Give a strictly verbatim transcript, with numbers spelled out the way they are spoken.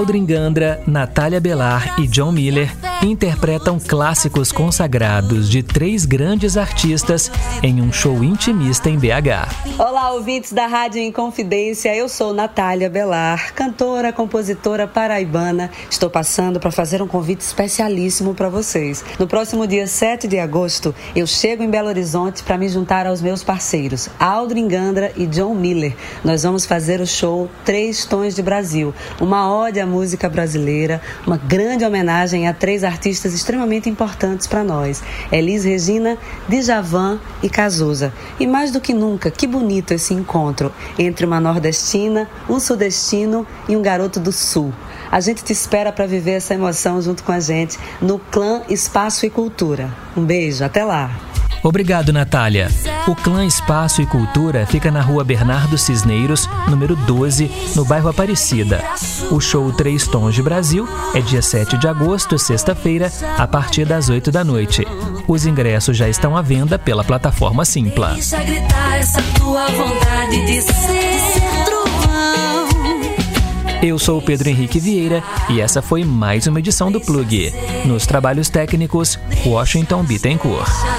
Aldrin Gandra, Natália Belar e John Miller interpretam clássicos consagrados de três grandes artistas em um show intimista em B H. Olá, ouvintes da Rádio Inconfidência, eu sou Natália Belar, cantora, compositora paraibana. Estou passando para fazer um convite especialíssimo para vocês. No próximo dia sete de agosto, eu chego em Belo Horizonte para me juntar aos meus parceiros, Aldrin Gandra e John Miller. Nós vamos fazer o show Três Tons de Brasil, uma ode à música brasileira, uma grande homenagem a três artistas extremamente importantes para nós: Elis Regina, Djavan e Cazuza. E mais do que nunca, que bonito esse encontro entre uma nordestina, um sudestino e um garoto do sul. A gente te espera para viver essa emoção junto com a gente no Clã Espaço e Cultura. Um beijo, até lá! Obrigado, Natália. O Clã Espaço e Cultura fica na rua Bernardo Cisneiros, número doze, no bairro Aparecida. O show Três Tons de Brasil é dia sete de agosto, sexta-feira, a partir das oito da noite. Os ingressos já estão à venda pela plataforma Simpla. Deixa gritar essa tua vontade de ser trovão. Eu sou o Pedro Henrique Vieira e essa foi mais uma edição do Plug. Nos trabalhos técnicos, Washington Bittencourt.